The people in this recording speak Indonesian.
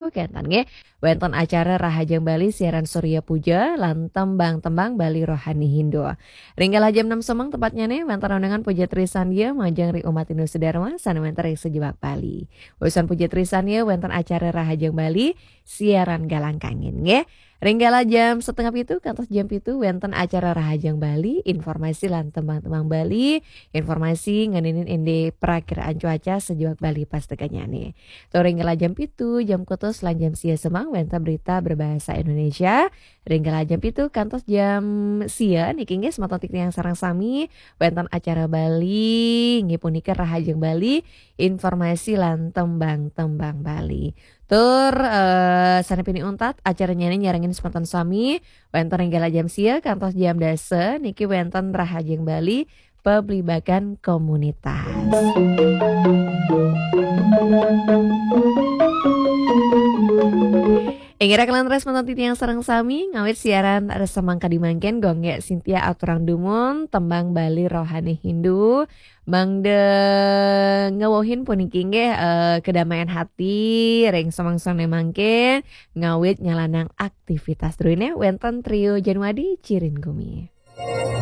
kentan ge wonten acara Rahajang Bali siaran Surya Puja lan tembang-tembang Bali Rohani Hindu. Ringgal jam 6 semang tepatnya nih wonten undangan Puja Trisandya majang ri umat Hindu Sudarma sanemanten ri sejebak Bali. Urusan Puja Trisandya wonten acara Rahajang Bali siaran Galang Kangin nggih. Ringgala jam setengah pitu kantos jam pitu wonten acara Rahajang Bali, informasi lan tembang-tembang Bali, informasi nganinin inde perakiraan cuaca sejauh Bali pas teganya nih. Tuh ringgala jam pitu jam kutus lan jam sia semang wonten berita berbahasa Indonesia. Ringgala jam pitu kantos jam sia niki nggih semoten tikna yang sareng sami wonten acara Bali nggih punika Rahajang Bali, informasi lan tembang-tembang Bali. Tur sanepini untat acaranya ini nyarengin spontan sami wonten ringgala jam sia kantos jam dase niki wonten Rahajang Bali peblibakan komunitas. Ingira kalian res menonton titi yang sareng sami ngawit siaran resa mangka dimangken gongge Cynthia aturang dumun tembang Bali Rohani Hindu mangde ngewohin puniki nggih kedamaian hati ring samang-samang mangken ngawit nyalanang aktivitas druine wonten trio Januadi Cirin Gumi.